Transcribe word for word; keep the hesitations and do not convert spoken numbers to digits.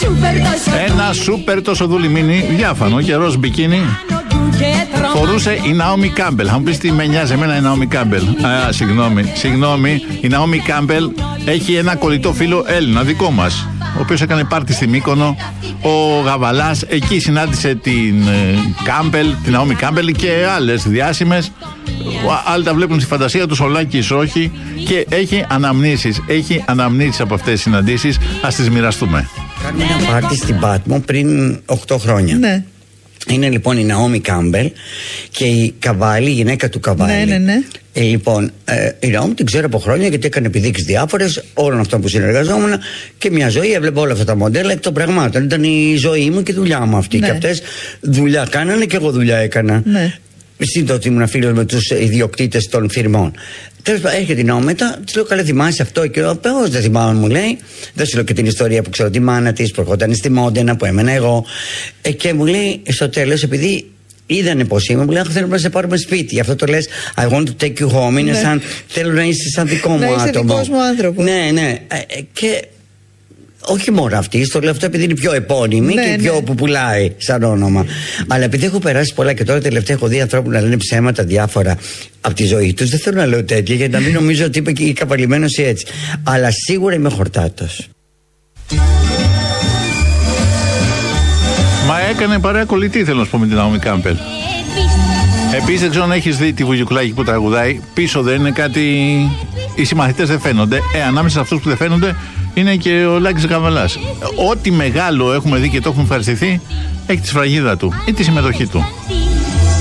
Ένα σούπερ τόσο δουλημίνι, διάφανο και ροζ μπικίνι φορούσε η Ναόμι Κάμπελ. Θα μου πεις τι με νοιάζει εμένα η Ναόμι Κάμπελ. Α, συγγνώμη, συγγνώμη. Η Ναόμι Κάμπελ έχει ένα κολλητό φίλο Έλληνα δικό μας, ο οποίος έκανε πάρτι στη Μύκονο. Ο Γαβαλάς εκεί συνάντησε την Κάμπελ, την Ναόμι Κάμπελ και άλλες διάσημες. Άλλοι τα βλέπουν στη φαντασία τους, ο Λάκης όχι. Και έχει αναμνήσεις, έχει αναμνήσεις από αυτές τις συναντήσεις. Ας τις μοιραστούμε. Κάνουμε ένα πάρτι στην Πάτμο πριν οκτώ χρόνια. Ναι. Είναι λοιπόν η Ναόμι Κάμπελ και η Καβάλη, η γυναίκα του Καβάλη. Ναι, ναι, ναι. Ε, λοιπόν, ε, η Ναόμι την ξέρω από χρόνια γιατί έκανε επιδείξεις διάφορες όλων αυτών που συνεργαζόμουν και μια ζωή έβλεπα όλα αυτά τα μοντέλα εκ των πραγμάτων. Ήταν η ζωή μου και η δουλειά μου αυτή. Ναι. Και αυτές δουλειά κάνανε και εγώ δουλειά έκανα. Ναι. Σύντομα ήμουν φίλος με τους ιδιοκτήτες των φιρμών. Τέλος πάντων, έρχεται η Ναόμι μετά, της λέω: καλά, θυμάσαι αυτό? Και ο Θεός δεν θυμάμαι, μου λέει. Δεν σου λέω και την ιστορία που ξέρω τη μάνα της, που ερχόταν στη Μόντενα, που έμενα εγώ. Ε, και μου λέει στο τέλος, επειδή είδανε πως είμαι, μου λέει: θέλουμε να σε πάρουμε σπίτι. Γι' αυτό το λες I want to take you home. Είναι ναι. σαν θέλω να είσαι σαν δικό μου άτομο. Να είσαι δικός μου άνθρωπο. Ναι, ναι. Ε, ε, και όχι μόνο αυτή, το λέω αυτό επειδή είναι πιο επώνυμη ναι, και πιο ναι. που πουλάει σαν όνομα. Αλλά επειδή έχω περάσει πολλά και τώρα τελευταία έχω δει ανθρώπου να λένε ψέματα διάφορα από τη ζωή τους, δεν θέλω να λέω τέτοια για να μην νομίζω ότι είπε και η καβαλημένος έτσι. Αλλά σίγουρα είμαι χορτάτος. Μα έκανε παρέα κολλητή, θέλω να σου πω, με την Ναόμι Κάμπελ. Επίσης, δεν ξέρω αν έχεις δει τη Βουγιουκλάκη που τραγουδάει. Πίσω δεν είναι κάτι. Οι συμμαθητές δεν φαίνονται. Ε, ανάμεσα σε αυτούς που δεν φαίνονται είναι και ο Λάκης Καβαλάς. Ό,τι μεγάλο έχουμε δει και το έχουμε ευχαριστηθεί, έχει τη σφραγίδα του ή τη συμμετοχή του.